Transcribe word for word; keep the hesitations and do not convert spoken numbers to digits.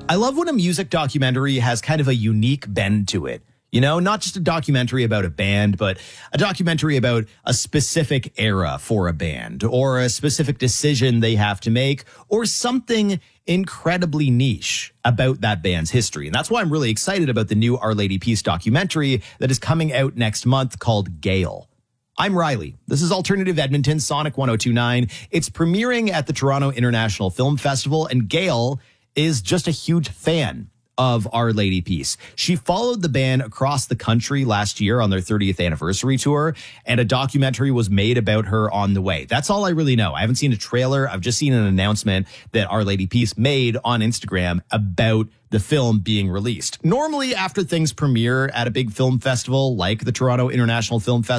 I love when a music documentary has kind of a unique bend to it. You know, not just a documentary about a band, but a documentary about a specific era for a band or a specific decision they have to make or something incredibly niche about that band's history. And that's why I'm really excited about the new Our Lady Peace documentary that is coming out next month called Gale. I'm Riley. This is Alternative Edmonton, Sonic one oh two point nine. It's premiering at the Toronto International Film Festival, and Gale is just a huge fan of Our Lady Peace. She followed the band across the country last year on their thirtieth anniversary tour, and a documentary was made about her on the way. That's all I really know. I haven't seen a trailer. I've just seen an announcement that Our Lady Peace made on Instagram about the film being released. Normally, after things premiere at a big film festival like the Toronto International Film Festival,